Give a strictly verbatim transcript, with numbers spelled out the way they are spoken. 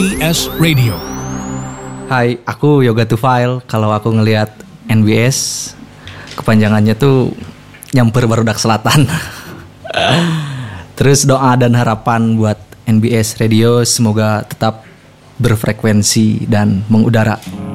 B S Radio. Hai, aku Yoga Tufail. Kalau aku ngelihat N B S, kepanjangannya tuh Nyamper Barudak Selatan. Terus doa dan harapan buat N B S Radio semoga tetap berfrekuensi dan mengudara.